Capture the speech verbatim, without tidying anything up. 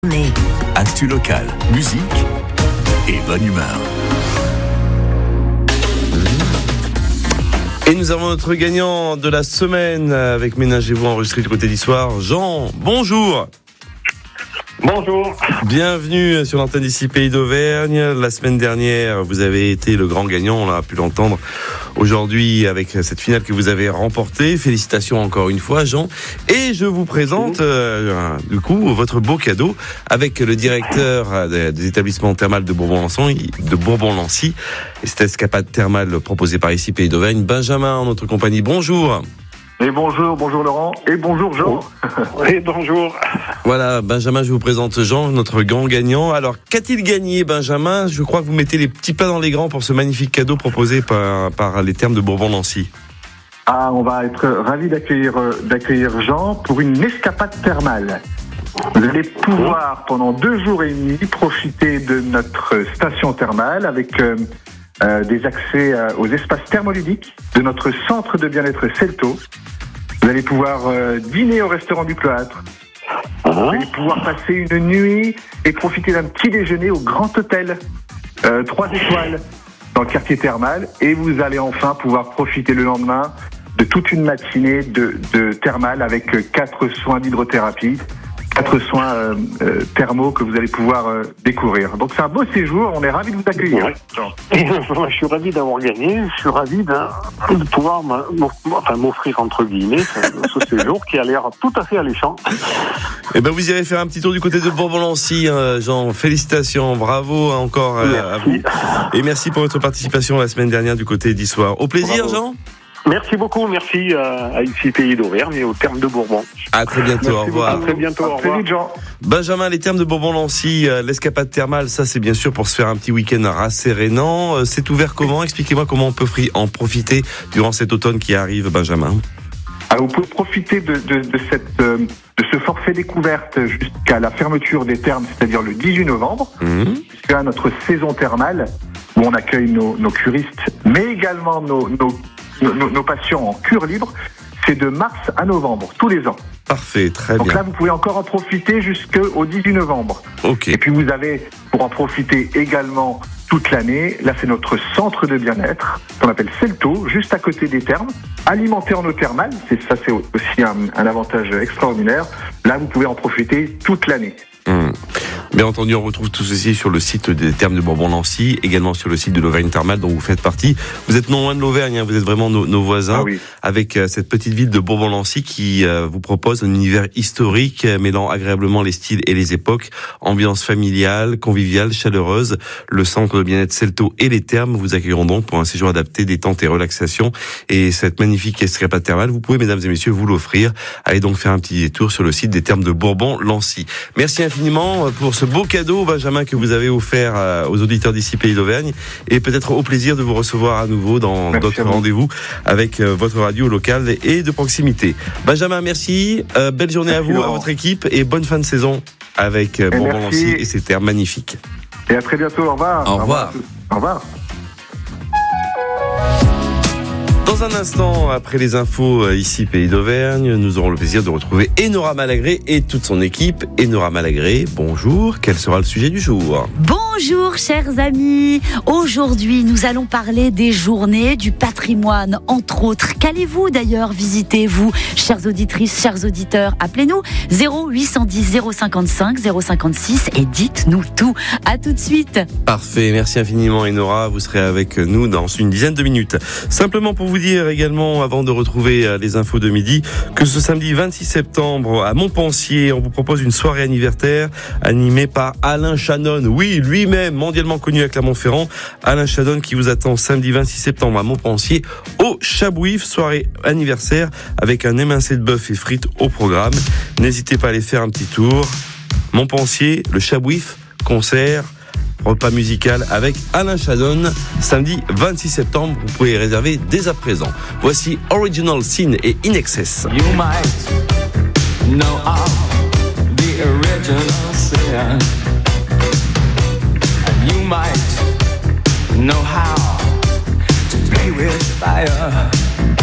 Actu locale, musique et bonne humeur. Et nous avons notre gagnant de la semaine avec Ménagez-vous enregistré du côté d'Histoire. Jean, bonjour. Bonjour. Bienvenue sur l'antenne d'ici Pays d'Auvergne. La semaine dernière, vous avez été le grand gagnant, on a pu l'entendre aujourd'hui avec cette finale que vous avez remportée. Félicitations encore une fois, Jean. Et je vous présente euh, du coup votre beau cadeau avec le directeur des établissements thermales de Bourbon-Lancy, de Bourbon-Lancy. Et cette escapade thermale proposée par ici Pays d'Auvergne. Benjamin, en notre compagnie, bonjour. Et bonjour, bonjour Laurent, et bonjour Jean. Oh. Et bonjour. Voilà, Benjamin, je vous présente Jean, notre grand gagnant. Alors, qu'a-t-il gagné, Benjamin ? Je crois que vous mettez les petits pas dans les grands pour ce magnifique cadeau proposé par, par les thermes de Bourbon-Lancy. Ah, on va être ravis d'accueillir, d'accueillir Jean pour une escapade thermale. Vous allez pouvoir, pendant deux jours et demi, profiter de notre station thermale avec euh, euh, des accès euh, aux espaces thermoludiques de notre centre de bien-être Celto. Vous allez pouvoir euh, dîner au restaurant du Cloître. Vous allez pouvoir passer une nuit et profiter d'un petit déjeuner au Grand Hôtel, euh, trois étoiles, dans le quartier thermal. Et vous allez enfin pouvoir profiter le lendemain de toute une matinée de, de thermal avec euh, quatre soins d'hydrothérapie, quatre soins euh, euh, thermaux que vous allez pouvoir euh, découvrir. Donc c'est un beau séjour, on est ravis de vous accueillir. Ouais. Et, moi, je suis ravi d'avoir gagné, je suis ravi de, de pouvoir enfin, m'offrir entre guillemets ce, ce séjour qui a l'air tout à fait alléchant. Eh ben vous irez faire un petit tour du côté de Bourbon-Lancy, hein, Jean. Félicitations, bravo encore euh, à vous. Et merci pour votre participation la semaine dernière du côté d'Histoire. Au plaisir, bravo. Jean. Merci beaucoup, merci à, à ici Pays d'Auvergne et aux thermes de Bourbon. À très bientôt, merci au revoir. Beaucoup, à très bientôt, au revoir. Jean. Benjamin, les thermes de Bourbon-Lancy, euh, l'escapade thermale, ça c'est bien sûr pour se faire un petit week-end rassérénant. Euh, c'est ouvert comment ? Expliquez-moi comment on peut en profiter durant cet automne qui arrive, Benjamin. Alors, vous pouvez profiter de, de, de, cette, euh, de ce forfait découverte jusqu'à la fermeture des thermes, c'est-à-dire le dix-huit novembre, mmh. jusqu'à notre saison thermale où on accueille nos, nos curistes, mais également nos, nos Nos, nos patients en cure libre, c'est de mars à novembre, tous les ans. Parfait, très Donc bien. Donc là, vous pouvez encore en profiter jusqu'au dix-huit novembre. Ok. Et puis vous avez, pour en profiter également toute l'année, là c'est notre centre de bien-être, qu'on appelle Celto, juste à côté des thermes, alimenté en eau thermale, c'est, ça c'est aussi un, un avantage extraordinaire. Là, vous pouvez en profiter toute l'année. Mmh. Bien entendu, on retrouve tout ceci sur le site des thermes de Bourbon-Lancy, également sur le site de l'Auvergne Thermale dont vous faites partie. Vous êtes non loin de l'Auvergne, hein, vous êtes vraiment nos, nos voisins, ah oui. avec euh, cette petite ville de Bourbon-Lancy qui euh, vous propose un univers historique euh, mêlant agréablement les styles et les époques, ambiance familiale, conviviale, chaleureuse. Le centre de bien-être Celto et les thermes vous accueilleront donc pour un séjour adapté, détente et relaxation. Et cette magnifique escapade thermale, vous pouvez, mesdames et messieurs, vous l'offrir. Allez donc faire un petit détour sur le site des thermes de Bourbon-Lancy. Merci infiniment pour ce beau cadeau, Benjamin, que vous avez offert aux auditeurs d'ici Pays d'Auvergne, et peut-être au plaisir de vous recevoir à nouveau dans merci d'autres rendez-vous avec votre radio locale et de proximité. Benjamin, merci, euh, belle journée merci à vous, Laurent. À votre équipe, et bonne fin de saison avec Bourbon-Lancy et ses terres magnifiques. Et à très bientôt, au revoir. Au revoir. Au revoir. Dans un instant, après les infos ici Pays d'Auvergne, nous aurons le plaisir de retrouver Enora Malagré et toute son équipe. Enora Malagré, bonjour, quel sera le sujet du jour ? Bonjour chers amis, aujourd'hui nous allons parler des journées du patrimoine, entre autres. Qu'allez-vous d'ailleurs visiter, vous, chères auditrices, chers auditeurs ? Appelez-nous zéro huit cent dix zéro cinquante-cinq zéro cinquante-six et dites-nous tout. À tout de suite. Parfait, merci infiniment Enora, vous serez avec nous dans une dizaine de minutes. Simplement pour vous dire également, avant de retrouver les infos de midi, que ce samedi vingt-six septembre à Montpensier, on vous propose une soirée anniversaire animée par Alain Chanon. Oui, lui-même, mondialement connu à Clermont-Ferrand. Alain Chanon qui vous attend samedi vingt-six septembre à Montpensier au Chabouif, soirée anniversaire avec un émincé de bœuf et frites au programme. N'hésitez pas à aller faire un petit tour. Montpensier, le Chabouif, concert, repas musical avec Alain Chanon, samedi vingt-six septembre. Vous pouvez réserver dès à présent. Voici Original Sin et In Excess. You might know of the original sin. And you might know how to play with fire.